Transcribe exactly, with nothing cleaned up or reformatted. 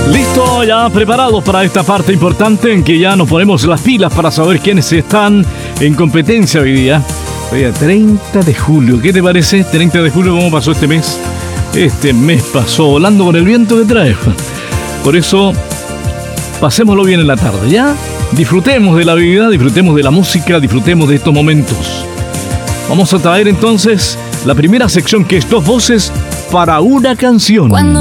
Listo, ya preparados para esta parte importante en que ya nos ponemos las pilas para saber quiénes están en competencia hoy día. Hoy día, treinta de julio, ¿qué te parece? treinta de julio, ¿cómo pasó este mes? Este mes pasó volando con el viento que trae. Por eso, pasémoslo bien en la tarde, ¿ya? Disfrutemos de la vida, disfrutemos de la música, disfrutemos de estos momentos. Vamos a traer entonces la primera sección, que es dos voces para una canción. Cuando